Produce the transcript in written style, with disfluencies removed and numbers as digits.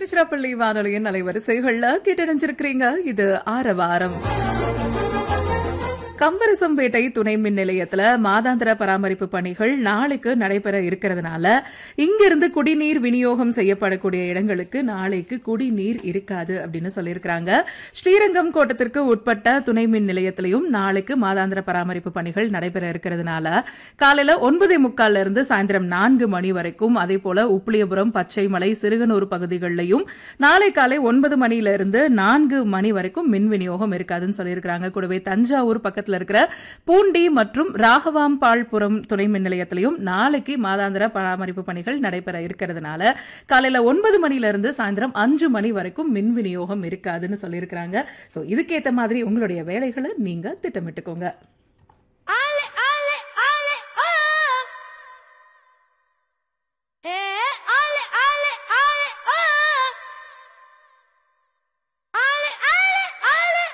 திருச்சிராப்பள்ளி வானொலியின் அலைவரிசைகள்ல கேட்டறிஞ்சிருக்கிறீங்க. இது ஆரவாரம். கம்பரசம்பேட்டை துணை மின் நிலையத்துல மாதாந்திர பராமரிப்பு பணிகள் நாளைக்கு நடைபெற இருக்கிறதுனால இங்கிருந்து குடிநீர் விநியோகம் செய்யப்படக்கூடிய இடங்களுக்கு நாளைக்கு குடிநீர் இருக்காது அப்படின்னு சொல்லியிருக்கிறாங்க. ஸ்ரீரங்கம் கோட்டத்திற்கு உட்பட்ட துணை மின் நிலையத்திலையும் நாளைக்கு மாதாந்திர பராமரிப்பு பணிகள் நடைபெற இருக்கிறதுனால காலையில 9:45 இருந்து சாயந்தரம் 4 மணி வரைக்கும், அதே போல உப்பிலியபுரம், பச்சைமலை, சிறுகனூர் பகுதிகளிலையும் நாளை காலை 9 மணியிலிருந்து 4 மணி வரைக்கும் மின் விநியோகம் இருக்காதுன்னு சொல்லியிருக்கிறாங்க. கூடவே தஞ்சாவூர் பக்கத்தில் இருக்கிற பூண்டி மற்றும் ராகவாம்பாள்புரம் துணை மின் நிலையத்திலையும் நாளைக்கு மாதாந்திர பராமரிப்பு பணிகள் நடைபெற இருக்கிறதுனால காலையில 9 மணியிலிருந்து சாயந்தரம் 5 மணி வரைக்கும் மின் விநியோகம் இருக்காதுன்னு சொல்லியிருக்கிறாங்க. சோ இதுக்கேத்த மாதிரி உங்களுடைய வேலைகளை நீங்க திட்டமிட்டுக்கோங்க.